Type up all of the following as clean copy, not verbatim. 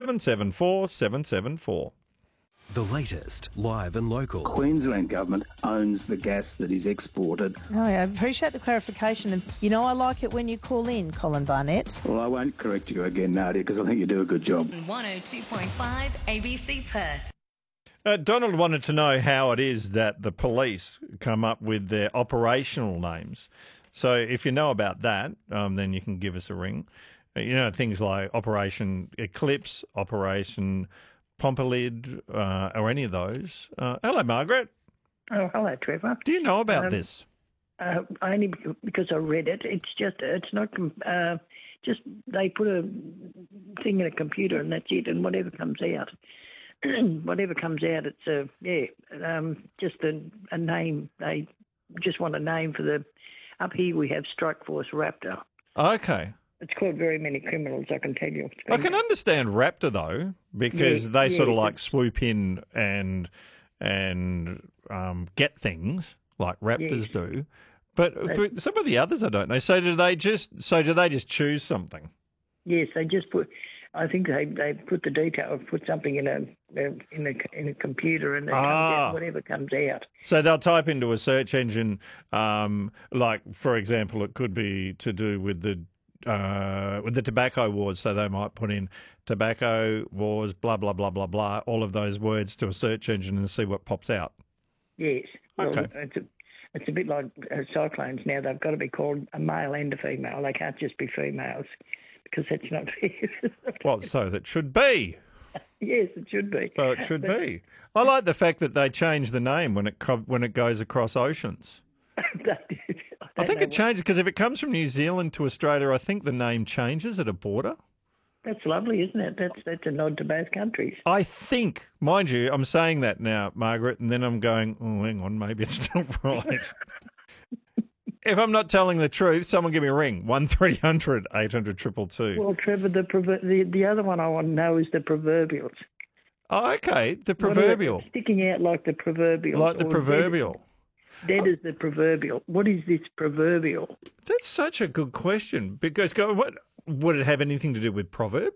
774 774. The latest, live and local. Queensland Government owns the gas that is exported. Oh, I appreciate the clarification. And, I like it when you call in, Colin Barnett. Well, I won't correct you again, Nadia, because I think you do a good job. 102.5 ABC Perth. Donald wanted to know how it is that the police come up with their operational names. So if you know about that, then you can give us a ring. Things like Operation Eclipse, Operation Pompalid, or any of those. Hello, Margaret. Oh, hello, Trevor. Do you know about this? Only because I read it. It's not just they put a thing in a computer and that's it, and whatever comes out, it's just a name. They just want a name for the. Up here we have Strike Force Raptor. Okay. It's caught very many criminals, I can tell you. I can understand Raptor, though, because they sort of like swoop in and get things like Raptors do. But some of the others I don't know. So do they just choose something? Yes, they just put. I think they put the detail, put something in a computer, and whatever comes out. So they'll type into a search engine, like for example, it could be to do with the tobacco wars, so they might put in tobacco wars, blah, blah, blah, blah, blah, all of those words to a search engine and see what pops out. Yes. Okay. Well, it's a bit like cyclones now. They've got to be called a male and a female. They can't just be females because that's not fair. Well, so that should be. Yes, it should be. So it should be. I like the fact that they change the name when it goes across oceans. I think it changes because if it comes from New Zealand to Australia, I think the name changes at a border. That's lovely, isn't it? That's a nod to both countries. I think, mind you, I'm saying that now, Margaret, and then I'm going, oh, hang on, maybe it's not right. If I'm not telling the truth, someone give me a ring, 1300 800 222. Well, Trevor, the other one I want to know is the proverbials. Oh, okay, the proverbial. Sticking out like the proverbial. Like the proverbial. Dead as the proverbial. What is this proverbial? That's such a good question because what would it have anything to do with proverb?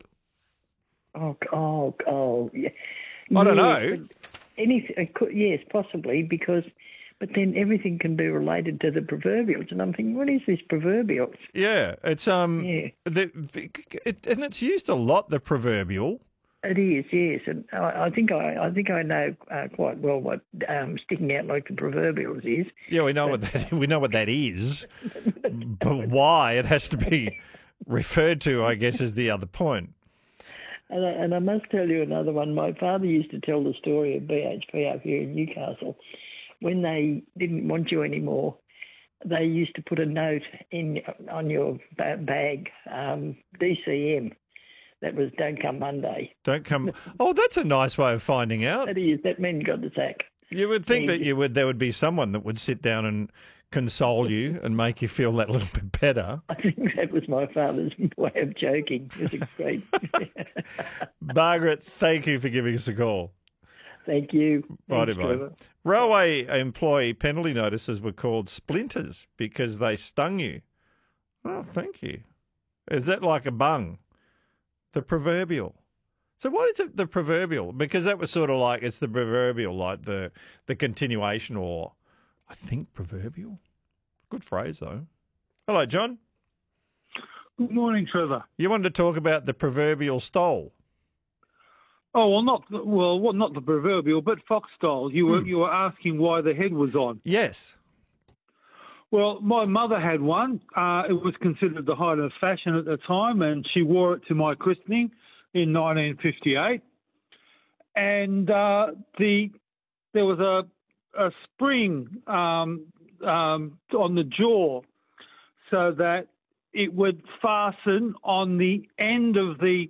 Oh, yeah. I don't know. Anything? Yes, possibly but then everything can be related to the proverbials, and I'm thinking, what is this proverbials? Yeah, it's and it's used a lot. The proverbial. It is, yes, and I think I know quite well what sticking out like the proverbials is. Yeah, we know what that is, but why it has to be referred to, I guess, is the other point. And I must tell you another one. My father used to tell the story of BHP up here in Newcastle. When they didn't want you anymore, they used to put a note on your bag, DCM. That was don't come Monday. Don't come. Oh, that's a nice way of finding out. That is. That meant you got the sack. You would think there would be someone that would sit down and console you and make you feel that little bit better. I think that was my father's way of joking. It was great. Margaret, thank you for giving us a call. Thank you. Bye. Railway employee penalty notices were called splinters because they stung you. Oh, thank you. Is that like a bung? The proverbial. So what is it, the proverbial? Because that was sort of like, it's the proverbial, like the continuation, or I think proverbial. Good phrase, though. Hello, John. Good morning, Trevor. You wanted to talk about the proverbial stole. Oh, not the proverbial, but fox stole. You were asking why the head was on. Yes. Well, my mother had one. It was considered the height of fashion at the time, and she wore it to my christening in 1958. And there was a spring on the jaw, so that it would fasten on the end of the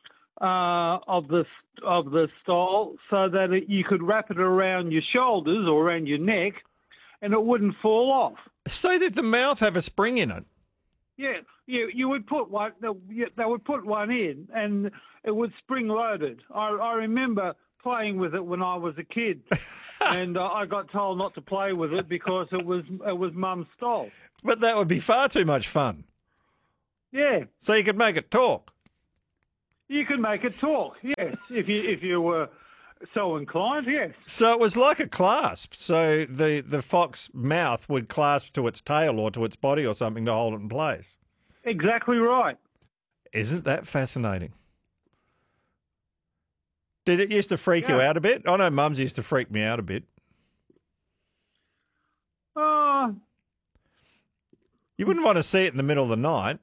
stole, so that you could wrap it around your shoulders or around your neck, and it wouldn't fall off. So did the mouth have a spring in it? Yeah, you would put one. They would put one in, and it was spring loaded. I remember playing with it when I was a kid, and I got told not to play with it because it was Mum's stole. But that would be far too much fun. Yeah. So you could make it talk. You could make it talk, yes, if you were so inclined, yes. So it was like a clasp. So the fox mouth would clasp to its tail or to its body or something to hold it in place. Exactly right. Isn't that fascinating? Did it used to freak you out a bit? I know mums used to freak me out a bit. You wouldn't want to see it in the middle of the night.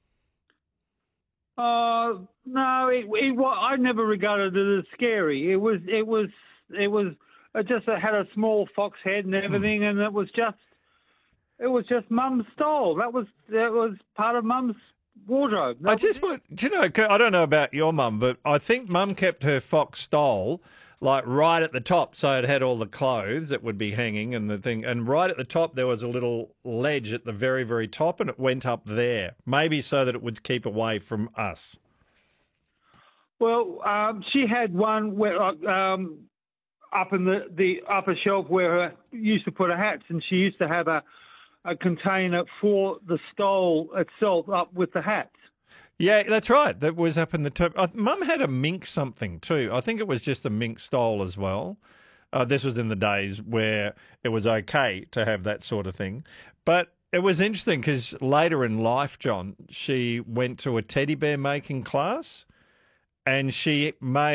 No, I never regarded it as scary. It was just had a small fox head and everything, and it was just Mum's style. That was part of Mum's wardrobe. I don't know about your mum, but I think Mum kept her fox stole like right at the top, so it had all the clothes that would be hanging and the thing, and right at the top there was a little ledge at the very, very top, and it went up there, maybe so that it would keep away from us. Well, she had one where up in the upper shelf where she used to put her hats, and she used to have a container for the stole itself up with the hats. Yeah, that's right. That was up in the top. Mum had a mink something too. I think it was just a mink stole as well. This was in the days where it was okay to have that sort of thing. But it was interesting because later in life, John, she went to a teddy bear making class, and she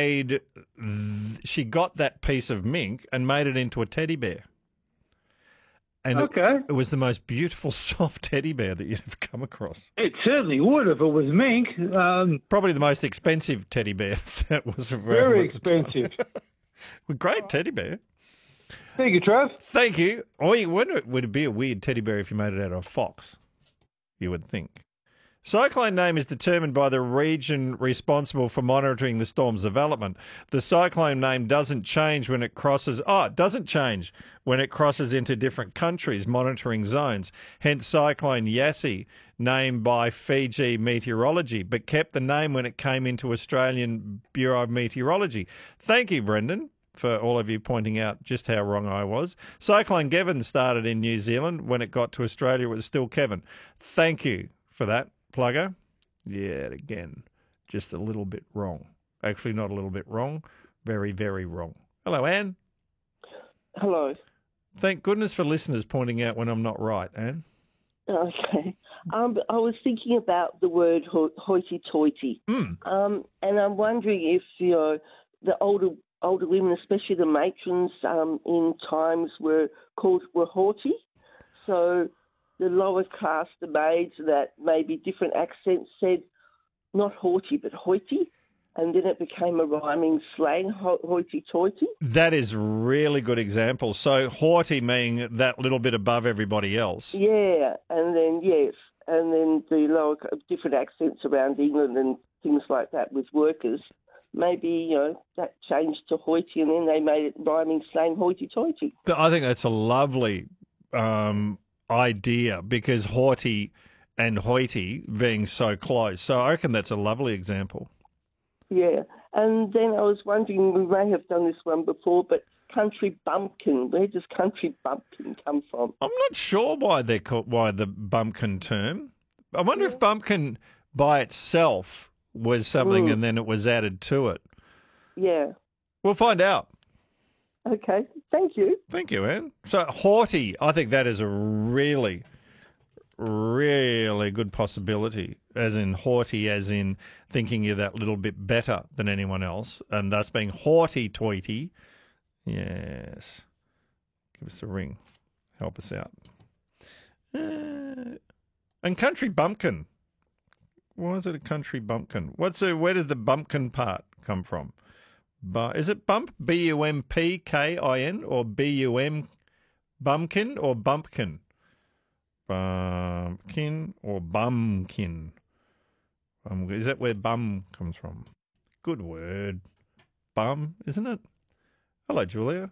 got that piece of mink and made it into a teddy bear. And it was the most beautiful, soft teddy bear that you'd ever come across. It certainly would if it was mink. Probably the most expensive teddy bear that was around. Very expensive. Great teddy bear. Thank you, Trev. Thank you. Would it be a weird teddy bear if you made it out of a fox? You would think. Cyclone name is determined by the region responsible for monitoring the storm's development. The cyclone name doesn't change when it crosses into different countries' monitoring zones. Hence Cyclone Yassi, named by Fiji Meteorology, but kept the name when it came into Australian Bureau of Meteorology. Thank you, Brendan, for all of you pointing out just how wrong I was. Cyclone Kevin started in New Zealand. When it got to Australia, it was still Kevin. Thank you for that. Plugger, yeah, again, just a little bit wrong. Actually, not a little bit wrong, very, very wrong. Hello, Anne. Hello. Thank goodness for listeners pointing out when I'm not right, Anne. Okay. I was thinking about the word hoity-toity, and I'm wondering if the older women, especially the matrons, in times were haughty, so. The lower class, the maids that maybe different accents said not haughty but hoity, and then it became a rhyming slang, hoity-toity. That is a really good example. So haughty meaning that little bit above everybody else. Yeah, and then the lower different accents around England and things like that with workers. Maybe, that changed to hoity, and then they made it rhyming slang, hoity-toity. I think that's a lovely idea, because haughty and hoity being so close. So I reckon that's a lovely example. Yeah. And then I was wondering, we may have done this one before, but country bumpkin, where does country bumpkin come from? I'm not sure why the bumpkin term. I wonder if bumpkin by itself was something and then it was added to it. Yeah. We'll find out. Okay, thank you. Thank you, Anne. So haughty, I think that is a really, really good possibility, as in haughty, as in thinking you're that little bit better than anyone else, and thus being haughty-toity. Yes. Give us a ring. Help us out. And country bumpkin. Why is it a country bumpkin? Where did the bumpkin part come from? Is it bump, B-U-M-P-K-I-N, or B-U-M, bumpkin or bumpkin? Bumpkin or bumkin? Is that where bum comes from? Good word. Bum, isn't it? Hello, Julia.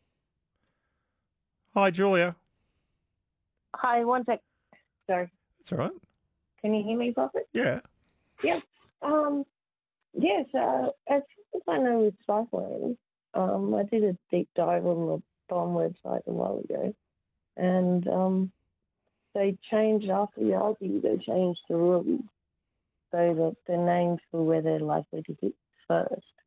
Hi, Julia. Hi, one sec. Sorry. That's all right. Can you hear me properly? Yeah. Yep. Yes, as far as I know with cyclones, I did a deep dive on the BOM website a while ago, and they changed after Yagi, they changed the rules. so that they're named for where they're likely to hit first.